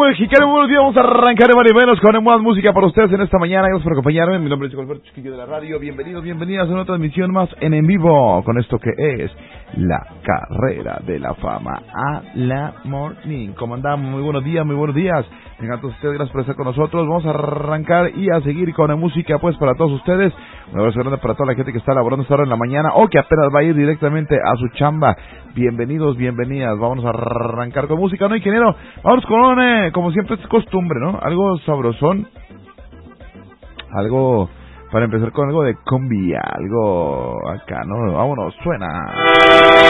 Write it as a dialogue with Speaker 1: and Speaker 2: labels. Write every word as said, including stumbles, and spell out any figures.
Speaker 1: mexicano, buenos días, vamos a arrancar de más y menos con más música para ustedes en esta mañana. Gracias por acompañarme, mi nombre es Chico Alberto Chiquillo de la radio. Bienvenidos, bienvenidas a una transmisión más en en vivo con esto que es la carrera de la fama a la morning. ¿Cómo andamos? Muy buenos días, muy buenos días. Vengan todos ustedes, gracias por estar con nosotros. Vamos a arrancar y a seguir con la música pues para todos ustedes. Un abrazo grande para toda la gente que está laborando esta hora en la mañana o que apenas va a ir directamente a su chamba. Bienvenidos, bienvenidas. Vamos a arrancar con música, ¿no, ingeniero? Vamos con, eh, como siempre es costumbre, ¿no? Algo sabrosón. Algo, para empezar con algo de cumbia. Algo acá, ¿no? Vámonos, suena.